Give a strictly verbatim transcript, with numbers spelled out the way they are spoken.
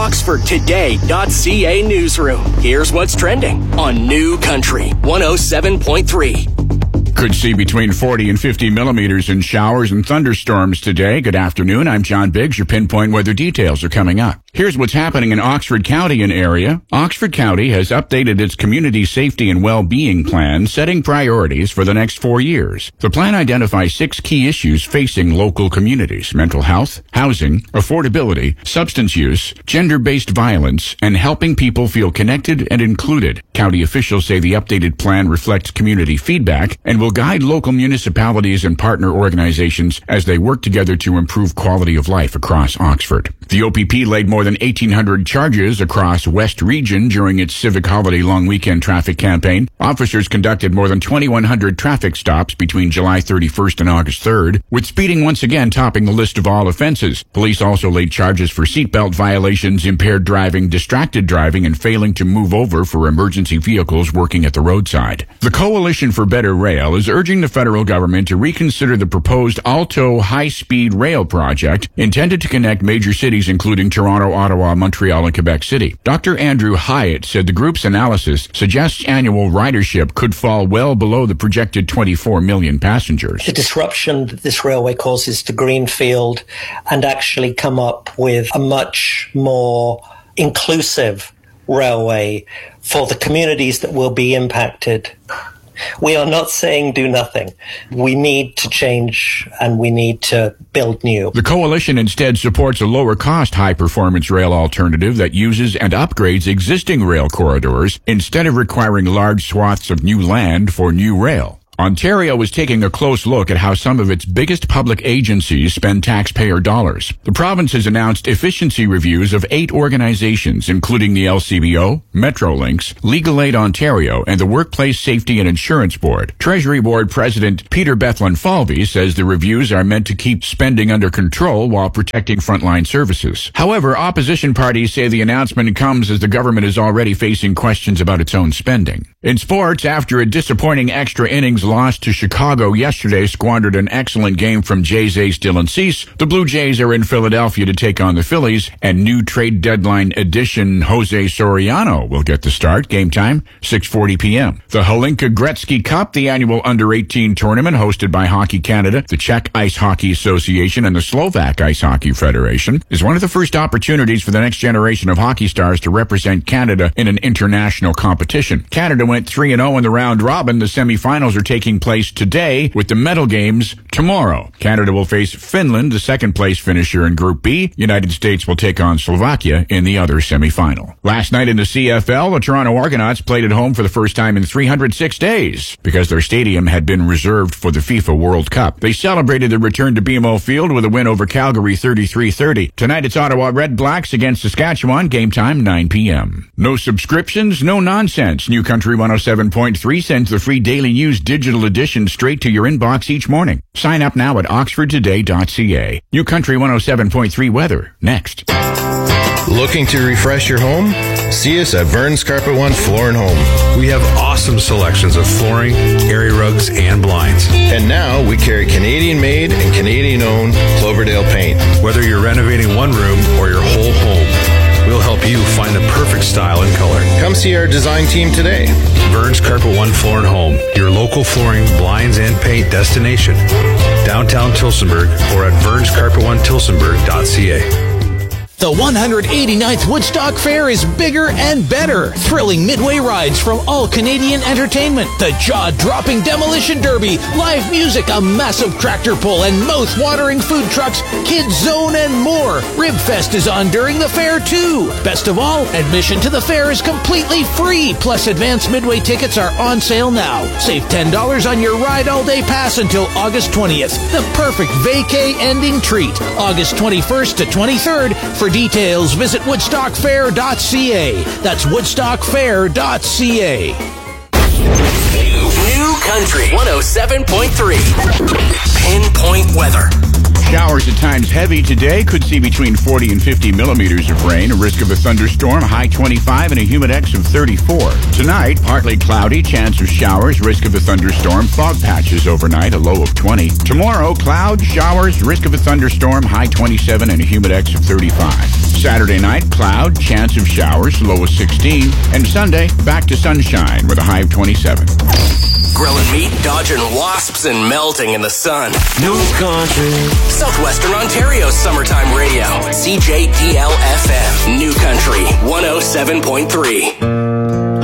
Oxford Today dot C A newsroom. Here's what's trending on New Country one oh seven point three. Could see between forty and fifty millimeters in showers and thunderstorms today. Good afternoon. I'm John Biggs. Your pinpoint weather details are coming up. Here's what's happening in Oxford County and area. Oxford County has updated its community safety and well-being plan, setting priorities for the next four years. The plan identifies six key issues facing local communities: mental health, housing, affordability, substance use, gender-based violence, and helping people feel connected and included. County officials say the updated plan reflects community feedback and will guide local municipalities and partner organizations as they work together to improve quality of life across Oxford. The O P P laid more than eighteen hundred charges across West Region during its Civic Holiday long weekend traffic campaign. Officers conducted more than twenty-one hundred traffic stops between July thirty-first and August third, with speeding once again topping the list of all offenses. Police also laid charges for seatbelt violations, impaired driving, distracted driving, and failing to move over for emergency vehicles working at the roadside. The Coalition for Better Rail is urging the federal government to reconsider the proposed Alto high-speed rail project intended to connect major cities including Toronto, Ottawa, Montreal, and Quebec City. Doctor Andrew Hyatt said the group's analysis suggests annual ridership could fall well below the projected twenty-four million passengers. The disruption that this railway causes to Greenfield and actually come up with a much more inclusive railway for the communities that will be impacted. We are not saying do nothing. We need to change and we need to build new. The coalition instead supports a lower-cost high-performance rail alternative that uses and upgrades existing rail corridors instead of requiring large swaths of new land for new rail. Ontario is taking a close look at how some of its biggest public agencies spend taxpayer dollars. The province has announced efficiency reviews of eight organizations, including the L C B O, Metrolinx, Legal Aid Ontario, and the Workplace Safety and Insurance Board. Treasury Board President Peter Bethlen-Falvey says the reviews are meant to keep spending under control while protecting frontline services. However, opposition parties say the announcement comes as the government is already facing questions about its own spending. In sports, after a disappointing extra innings loss to Chicago yesterday squandered an excellent game from Jays ace Dylan Cease, the Blue Jays are in Philadelphia to take on the Phillies, and new trade deadline addition Jose Soriano will get the start. Game time, six forty p.m. The Hlinka Gretzky Cup, the annual under eighteen tournament hosted by Hockey Canada, the Czech Ice Hockey Association, and the Slovak Ice Hockey Federation, is one of the first opportunities for the next generation of hockey stars to represent Canada in an international competition. Canada went three and oh in the round robin. The semifinals are taking taking place today, with the medal games tomorrow. Canada will face Finland, the second-place finisher in Group B. United States will take on Slovakia in the other semifinal. Last night in the C F L, the Toronto Argonauts played at home for the first time in three hundred six days because their stadium had been reserved for the FIFA World Cup. They celebrated the return to B M O Field with a win over Calgary thirty-three thirty. Tonight it's Ottawa Red Blacks against Saskatchewan. Game time nine p.m. No subscriptions, no nonsense. New Country one oh seven point three sends the free Daily News digital edition straight to your inbox each morning. Sign up now at Oxford Today dot C A. New Country one oh seven point three weather next. Looking to refresh your home? See us at Vern's Carpet One Floor and Home. We have awesome selections of flooring, area rugs, and blinds. And now we carry Canadian-made and Canadian-owned Cloverdale paint. Whether you're renovating one room or your whole home, we'll help you find the perfect style and color. Come see our design team today. Vern's Carpet One Floor and Home, your local flooring, blinds, and paint destination. Downtown Tillsonburg or at verns carpet one tilsonburg dot c a. The one hundred eighty-ninth Woodstock Fair is bigger and better. Thrilling midway rides from All Canadian Entertainment, the jaw-dropping Demolition Derby, live music, a massive tractor pull, and mouth-watering food trucks, Kids Zone, and more. Ribfest is on during the fair, too. Best of all, admission to the fair is completely free, plus advanced midway tickets are on sale now. Save ten dollars on your ride all-day pass until August twentieth. The perfect vacay ending treat. August twenty-first to twenty-third. For details, visit woodstock fair dot c a. That's woodstock fair dot c a. New, new Country one oh seven point three. Pinpoint weather. Showers at times heavy today. Could see between forty and fifty millimeters of rain. A risk of a thunderstorm. High twenty-five and a humidex of thirty-four. Tonight, partly cloudy. Chance of showers. Risk of a thunderstorm. Fog patches overnight. A low of twenty. Tomorrow, clouds, showers. Risk of a thunderstorm. High twenty-seven and a humidex of thirty-five. Saturday night, cloud, chance of showers, low of sixteen. And Sunday, back to sunshine with a high of twenty-seven. Grilling meat, dodging wasps, and melting in the sun. New country. Southwestern Ontario's summertime radio. C J D L F M. New Country one oh seven point three.